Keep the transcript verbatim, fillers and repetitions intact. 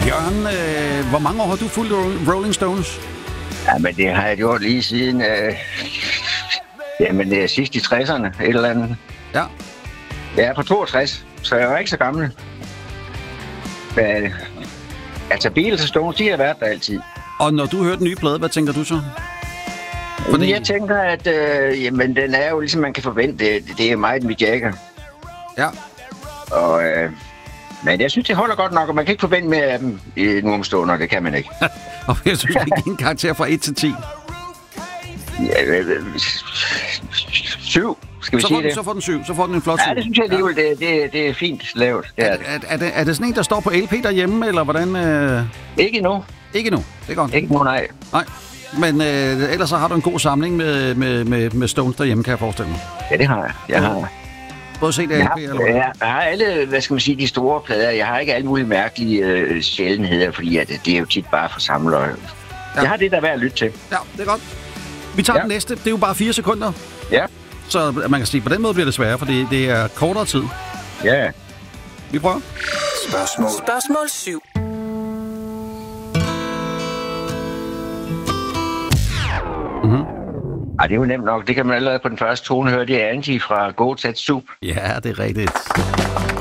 Bjørn, øh, hvor mange år har du fulgt Rolling Stones? Ja, men det har jeg gjort lige siden... Øh, jamen, det er sidst i tresserne, et eller andet. Ja. Jeg er på toogtres, så jeg var ikke så gammel. Men, altså, Beatles og Stones, de har været der altid. Og når du hører den nye plade, hvad tænker du så? Fordi... Jeg tænker, at øh, jamen, den er jo ligesom man kan forvente. Det, det er meget Mick Jagger. Ja. Og, øh, men jeg synes, det holder godt nok, og man kan ikke forvente mere af dem i nogle stunder. Det kan man ikke. Og hvis du skal give en karakter fra et til ti? Ja, øh, øh, syv, skal vi så sige den, det? Så får den syv. Så får den en flot syv. Ja, det synes jeg alligevel. Ja. Det, det, det er fint lavet. Det er, er, er, er, det, er det sådan en, der står på L P derhjemme, eller hvordan? Øh... Ikke endnu. Ikke endnu, det er godt. Ikke nu, nej. Nej, men øh, ellers så har du en god samling med, med, med, med Stones derhjemme, kan jeg forestille mig. Ja, det har jeg. Jeg har... Både set L P, jeg har, eller hvad? Jeg, jeg har alle, hvad skal man sige, de store plader. Jeg har ikke alle mulige mærkelige øh, sjældenheder, fordi at, det er jo tit bare for samlere. Ja. Jeg har det, der er værd at lytte til. Ja, det er godt. Vi tager ja. den næste. Det er jo bare fire sekunder. Ja. Så man kan sige, på den måde bliver det sværere, fordi det er kortere tid. Ja. Vi prøver. Spørgsmål. Spørgsmål syv. Mhm. Ej, det er jo nemt nok. Det kan man allerede på den første tone høre. Det er Angie fra Go Tat Soup. Ja, det er rigtigt.